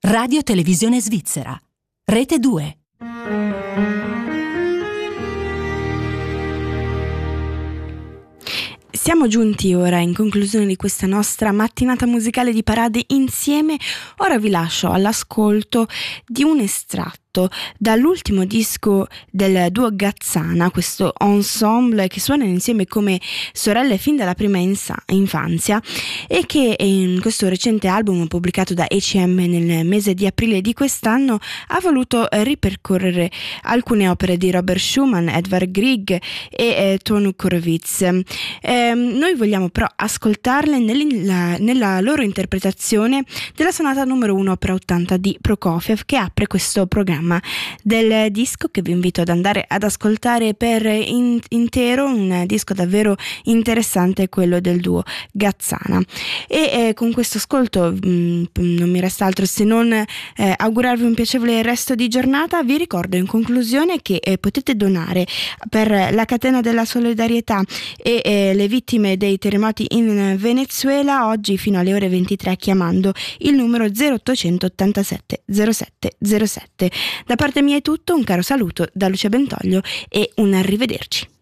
Radio Televisione Svizzera. Rete 2. Siamo giunti ora in conclusione di questa nostra mattinata musicale di Parade insieme. Ora vi lascio all'ascolto di un estratto dall'ultimo disco del duo Gazzana, questo ensemble che suonano insieme come sorelle fin dalla prima infanzia e che in questo recente album pubblicato da ECM nel mese di aprile di quest'anno ha voluto ripercorrere alcune opere di Robert Schumann, Edvard Grieg e Tonu Horowitz. Noi vogliamo però ascoltarle nella loro interpretazione della sonata numero 1 opera 80 di Prokofiev, che apre questo programma del disco, che vi invito ad andare ad ascoltare per intero. Un disco davvero interessante, quello del duo Gazzana. E con questo ascolto non mi resta altro se non augurarvi un piacevole resto di giornata. Vi ricordo in conclusione che potete donare per la catena della solidarietà e le vittime dei terremoti in Venezuela oggi fino alle ore 23 chiamando il numero 0887 0707. Da parte mia è tutto, un caro saluto da Lucia Bentoglio e un arrivederci.